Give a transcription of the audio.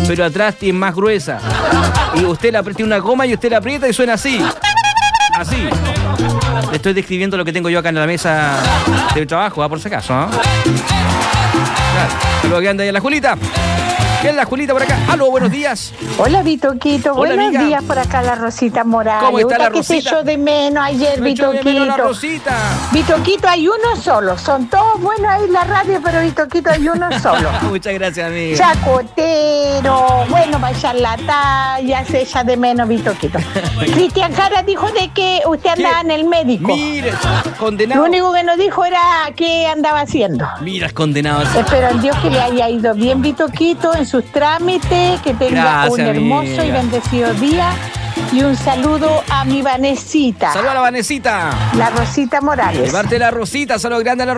pero atrás es más gruesa. Y usted la tiene una goma y usted la aprieta y suena así. Así. Le estoy describiendo lo que tengo yo acá en la mesa del trabajo, por si acaso, ¿no? Claro. Saludos grande ahí a la Julita. ¿Qué es la Julita por acá? ¡Aló, buenos días! Hola, Vitoquito. Hola, Buenos amiga. días por acá, la Rosita Morales. ¿Cómo está la Que se Rosita? echó de menos ayer, Me echó de menos la Vitoquito. Rosita. Vitoquito, hay uno solo. Son todos buenos ahí en la radio, pero Vitoquito hay uno solo. Muchas gracias, amiga. Chacotero, bueno, para echar la talla, se echa de menos, Vitoquito. Cristian Jara dijo de que usted andaba en el médico. Mire, Lo condenado. único que nos dijo era qué andaba haciendo. Mira, es condenado. Espero en Dios que le haya ido bien, Vitoquito, en sus trámites, que tenga Gracias, un hermoso amiga. y bendecido día. Y un saludo a mi Vanesita, Saludos a la Vanesita. la Rosita De Morales. parte de la Rosita, saludos grandes a la